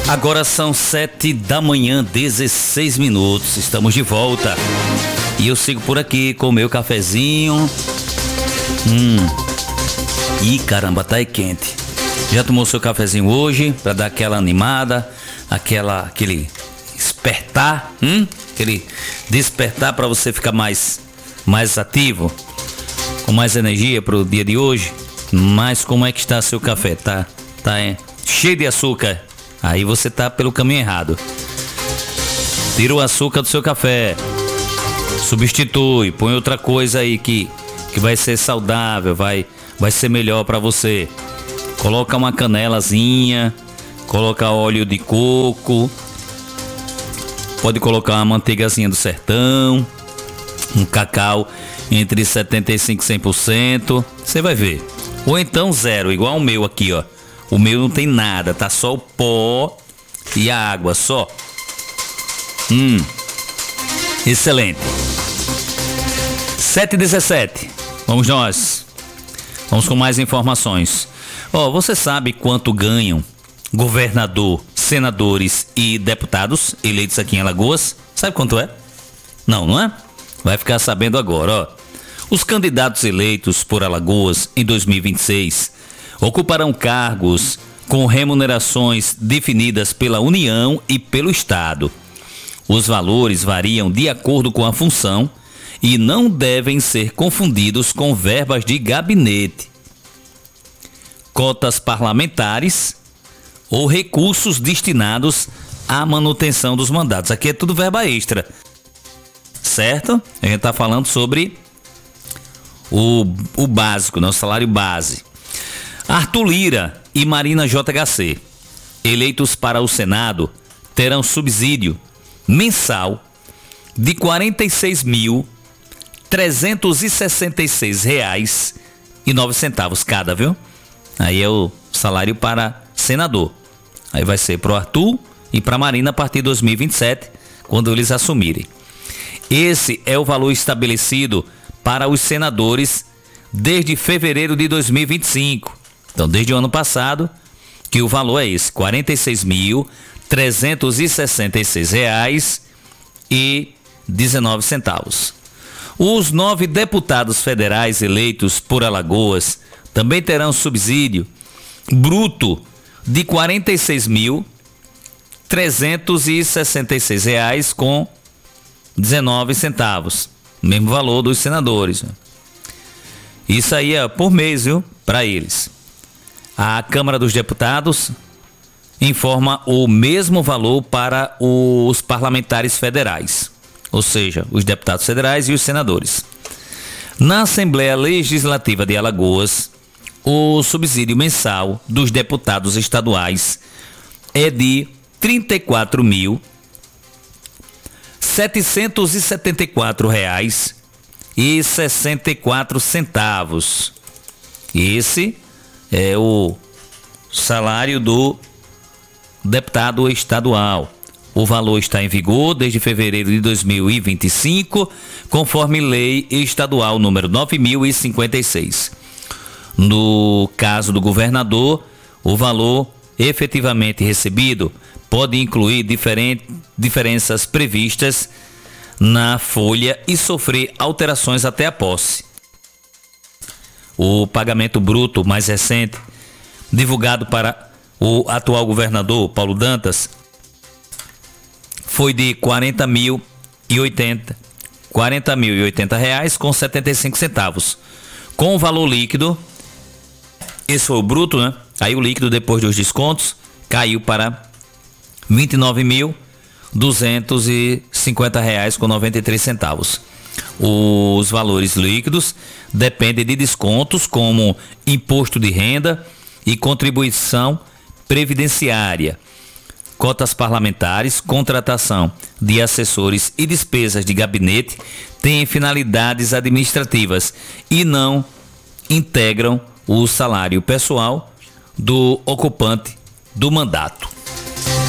Agora são 7 da manhã, 16 minutos. Estamos de volta. E eu sigo por aqui com o meu cafezinho. Ih, caramba, tá aí quente. Já tomou seu cafezinho hoje para dar aquela animada, aquele despertar, aquele despertar para você ficar mais ativo, com mais energia para o dia de hoje? Mas como é que está seu café? Tá cheio de açúcar? Aí você tá pelo caminho errado. Tira o açúcar do seu café, substitui, põe outra coisa aí que vai ser saudável, vai ser melhor para você. Coloca uma canelazinha, coloca óleo de coco, pode colocar uma manteigazinha do sertão, um cacau entre 75% e 100%, você vai ver. Ou então zero, igual o meu aqui, ó. O meu não tem nada, tá só o pó e a água, só. Excelente. 7h17. Vamos nós. Vamos com mais informações. Você sabe quanto ganham governador, senadores e deputados eleitos aqui em Alagoas? Sabe quanto é? Não é? Vai ficar sabendo agora, Os candidatos eleitos por Alagoas em 2026 ocuparão cargos com remunerações definidas pela União e pelo Estado. Os valores variam de acordo com a função e não devem ser confundidos com verbas de gabinete, cotas parlamentares ou recursos destinados à manutenção dos mandatos. Aqui é tudo verba extra, certo? A gente está falando sobre o básico, o salário base. Arthur Lira e Marina JHC, eleitos para o Senado, terão subsídio mensal de R$ 46.366,09 cada, viu? Aí é o salário para senador. Aí vai ser para o Arthur e para a Marina a partir de 2027, quando eles assumirem. Esse é o valor estabelecido para os senadores desde fevereiro de 2025. Então, desde o ano passado, que o valor é esse, R$ 46.366,19. Os 9 deputados federais eleitos por Alagoas também terão subsídio bruto de R$ 46.366,19. Mesmo valor dos senadores. Isso aí é por mês, viu? Para eles. A Câmara dos Deputados informa o mesmo valor para os parlamentares federais, ou seja, os deputados federais e os senadores. Na Assembleia Legislativa de Alagoas, o subsídio mensal dos deputados estaduais é de R$ 34.774,64. Esse é o salário do deputado estadual. O valor está em vigor desde fevereiro de 2025, conforme lei estadual número 9.056. No caso do governador, o valor efetivamente recebido pode incluir diferenças previstas na folha e sofrer alterações até a posse. O pagamento bruto mais recente, divulgado para o atual governador Paulo Dantas, foi de R$ 40.080,75. Com o valor líquido, esse foi o bruto, né? Aí o líquido, depois dos descontos, caiu para R$ 29.250,93. Os valores líquidos dependem de descontos como imposto de renda e contribuição previdenciária, cotas parlamentares, contratação de assessores e despesas de gabinete têm finalidades administrativas e não integram o salário pessoal do ocupante do mandato.